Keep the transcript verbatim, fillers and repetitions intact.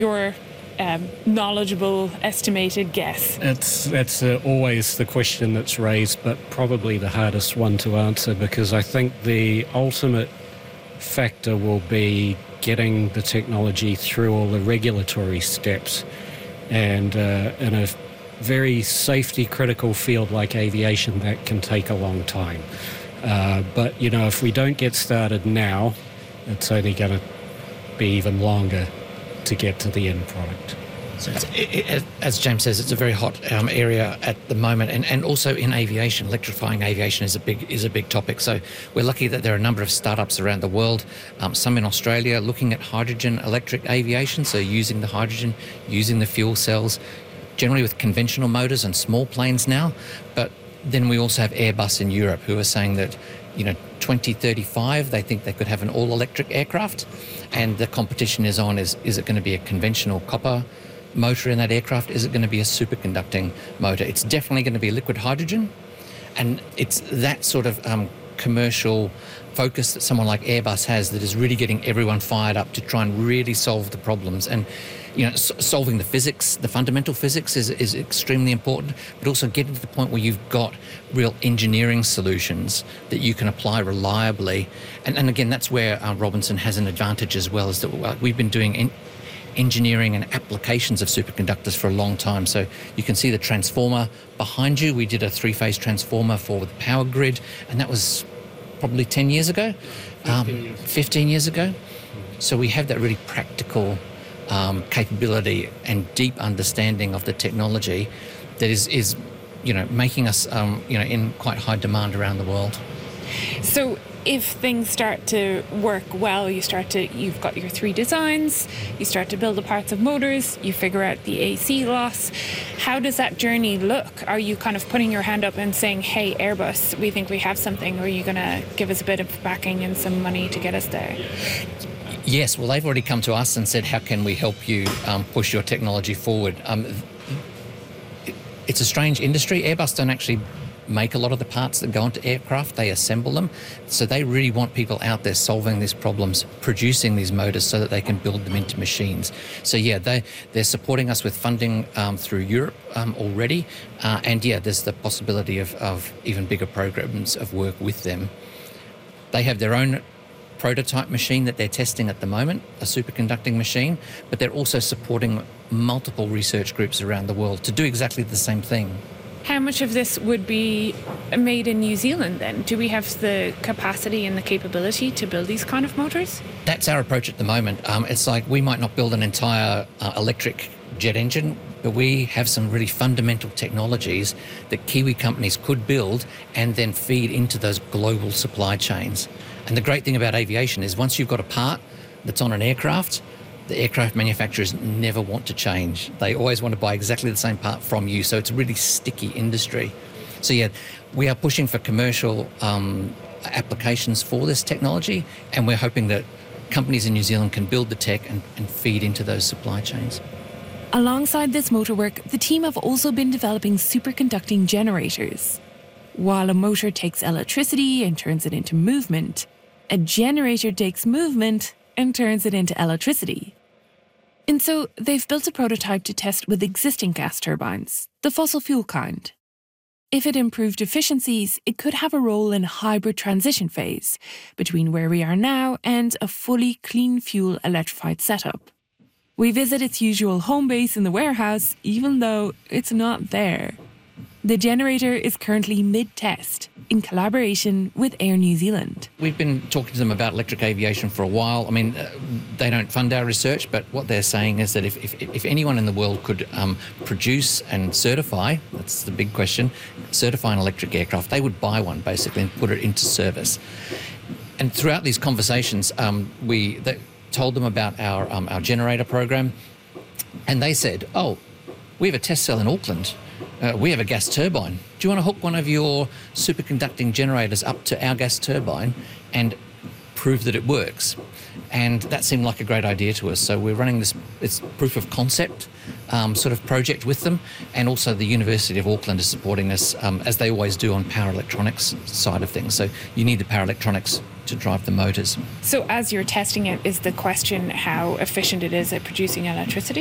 your um, knowledgeable estimated guess? It's, that's uh, always the question that's raised, but probably the hardest one to answer, because I think the ultimate factor will be getting the technology through all the regulatory steps. And uh, in a very safety critical field like aviation, that can take a long time. Uh, but, you know, if we don't get started now, it's only going to be even longer to get to the end product. So it's, it, it, as James says, it's a very hot um, area at the moment, and, and also in aviation, electrifying aviation is a big is a big topic. So we're lucky that there are a number of startups around the world, um, some in Australia, looking at hydrogen electric aviation, so using the hydrogen, using the fuel cells, generally with conventional motors and small planes now. But then we also have Airbus in Europe, who are saying that, you know, twenty thirty-five, they think they could have an all-electric aircraft, and the competition is on, is, is it going to be a conventional copper motor in that aircraft? Is it going to be a superconducting motor? It's definitely going to be liquid hydrogen, and it's that sort of um, commercial focus that someone like Airbus has that is really getting everyone fired up to try and really solve the problems. And, you know, s- solving the physics, the fundamental physics is, is extremely important, but also getting to the point where you've got real engineering solutions that you can apply reliably. And, and again, that's where uh, Robinson has an advantage as well, is that uh, we've been doing in, engineering and applications of superconductors for a long time. So you can see the transformer behind you. We did a three-phase transformer for the power grid, and that was probably ten years ago, um, fifteen years ago. So we have that really practical um, capability and deep understanding of the technology that is, is you know, making us, um, you know, in quite high demand around the world. So if things start to work well, you start to, you've got your three designs, you start to build the parts of motors, you figure out the A C loss. How does that journey look? Are you kind of putting your hand up and saying, hey, Airbus, we think we have something, or are you going to give us a bit of backing and some money to get us there? Yes, well, they've already come to us and said, how can we help you um, push your technology forward? Um, it, it's a strange industry. Airbus don't actually make a lot of the parts that go into aircraft. They assemble them. So they really want people out there solving these problems, producing these motors so that they can build them into machines. So yeah, they, they're supporting us with funding um, through Europe um, already. Uh, and yeah, there's the possibility of, of even bigger programs of work with them. They have their own prototype machine that they're testing at the moment, a superconducting machine, but they're also supporting multiple research groups around the world to do exactly the same thing. How much of this would be made in New Zealand then? Do we have the capacity and the capability to build these kind of motors? That's our approach at the moment. Um, it's like we might not build an entire uh, electric jet engine, but we have some really fundamental technologies that Kiwi companies could build and then feed into those global supply chains. And the great thing about aviation is once you've got a part that's on an aircraft, the aircraft manufacturers never want to change. They always want to buy exactly the same part from you. So it's a really sticky industry. So yeah, we are pushing for commercial um, applications for this technology, and we're hoping that companies in New Zealand can build the tech and, and feed into those supply chains. Alongside this motor work, the team have also been developing superconducting generators. While a motor takes electricity and turns it into movement, a generator takes movement and turns it into electricity. And so they've built a prototype to test with existing gas turbines, the fossil fuel kind. If it improved efficiencies, it could have a role in a hybrid transition phase between where we are now and a fully clean fuel electrified setup. We visit its usual home base in the warehouse, even though it's not there. The generator is currently mid-test in collaboration with Air New Zealand. We've been talking to them about electric aviation for a while. I mean, uh, they don't fund our research, but what they're saying is that if, if, if anyone in the world could um, produce and certify, that's the big question, certify an electric aircraft, they would buy one basically and put it into service. And throughout these conversations, um, we they told them about our, um, our generator program, and they said, oh, we have a test cell in Auckland. Uh, we have a gas turbine. Do you want to hook one of your superconducting generators up to our gas turbine and prove that it works? And that seemed like a great idea to us. So we're running this it's proof of concept um, sort of project with them, and also the University of Auckland is supporting us, um, as they always do on power electronics side of things. So you need the power electronics to drive the motors. So as you're testing it, is the question how efficient it is at producing electricity?